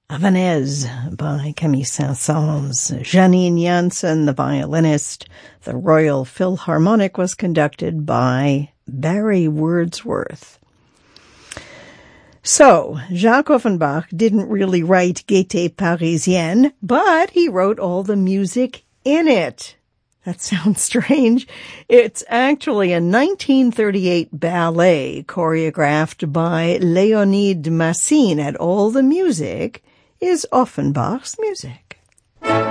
Havanaise by Camille Saint-Saëns. Janine Jansen, the violinist. The Royal Philharmonic was conducted by Barry Wordsworth. So, Jacques Offenbach didn't really write Gaîté Parisienne, but he wrote all the music in it. That sounds strange. It's actually a 1938 ballet choreographed by Léonide Massine, and all the music is Offenbach's music.